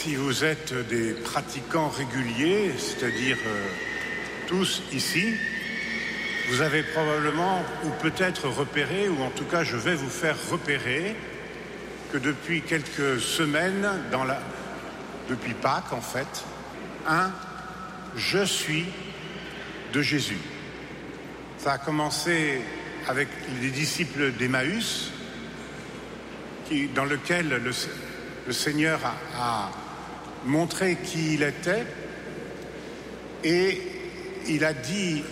si vous êtes des pratiquants réguliers, c'est-à-dire tous ici, vous avez probablement ou peut-être repéré, ou en tout cas je vais vous faire repérer, que depuis quelques semaines, depuis Pâques en fait, je suis de Jésus. Ça a commencé avec les disciples d'Emmaüs, dans lequel le Seigneur a montré qui il était, et il a dit